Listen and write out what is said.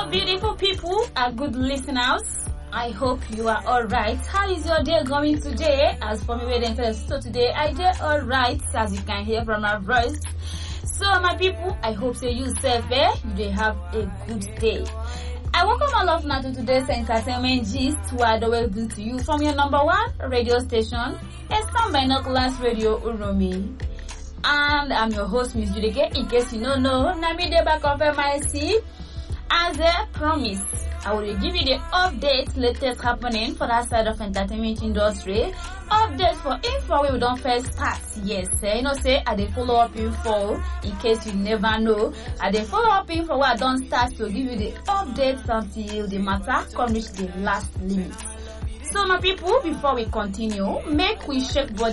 beautiful people and good listeners. I hope you are alright. How is your day going today? As for me, waiting for the so today, I did alright, as you can hear from my voice. So, my people, I hope so you safe, you dey have a good day. I welcome all of now to today's entertainment gist, where I will bring to you from your number one radio station, Eastern Binoculars Radio Uromi. And I'm your host, Miss Judike. In case you don't know, Nami de back of MIC. As a promise, I will give you the updates latest happening for that side of entertainment industry. Updates for info we don't first start. Yes, say I dey follow up info in case you never know. I dey follow up info where I don't start to give you the updates until the matter come reach the last limit. So my people, before we continue, make we shake body.